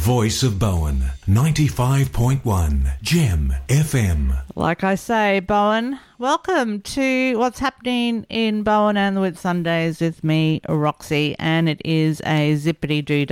voice of Bowen, 95.1 Gem FM. Like I say, Bowen, welcome to what's happening in Bowen and the Whitsundays with me, Roxy, and it is a zippity-doo